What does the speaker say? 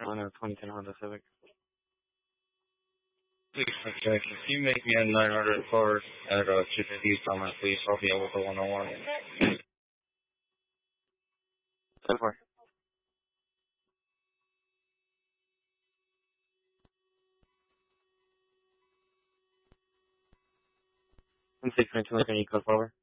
On a 2010 Honda Civic. Okay, if you make me a 900 card at 250 East on that, please, I'll be able to 101. 10-4. 16 22 like an eco over.